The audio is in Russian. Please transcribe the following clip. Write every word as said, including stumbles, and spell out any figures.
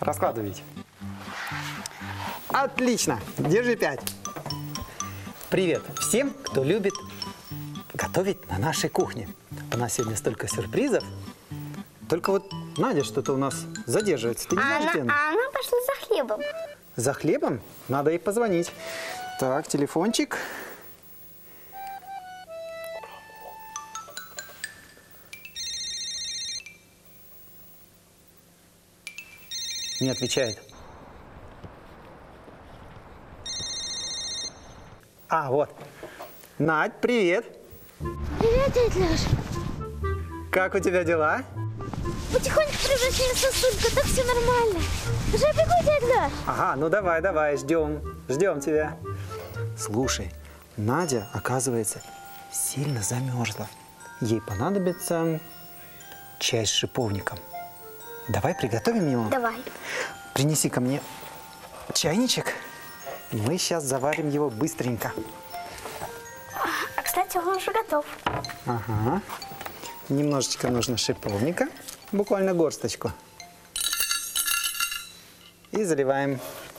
Раскладывайте. Отлично. Держи пять. Привет всем, кто любит готовить на нашей кухне. У нас сегодня столько сюрпризов. Только вот Надя что-то у нас задерживается. Ты не А знаешь, она, где она? а она пошла за хлебом. За хлебом? Надо ей позвонить. Так, телефончик. Не отвечает. А, вот. Надь, привет. Привет, дядя Лёш. Как у тебя дела? Потихоньку превращаем сосульку, так все нормально. Уже бегу, дядя Лёш. Ага, ну давай, давай, ждем. Ждем тебя. Слушай, Надя, оказывается, сильно замерзла. Ей понадобится чай с шиповником. Давай приготовим его. Давай. Принеси ко мне чайничек. Мы сейчас заварим его быстренько. А, кстати, он уже готов. Ага. Немножечко нужно шиповника. Буквально горсточку. И заливаем.